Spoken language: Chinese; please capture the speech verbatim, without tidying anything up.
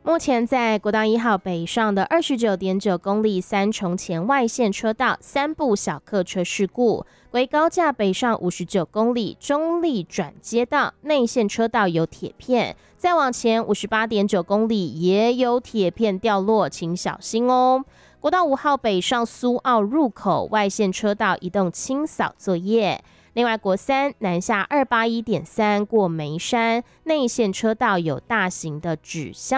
目前在国道一号北上的二十九点九公里三重前外线车道三部小客车事故，为高架北上五十九公里中立转接道内线车道有铁片，再往前五十八点九公里也有铁片掉落，请小心哦。国道五号北上苏澳入口外线车道移动清扫作业。另外，国三南下二八一点三过梅山内线车道有大型的纸箱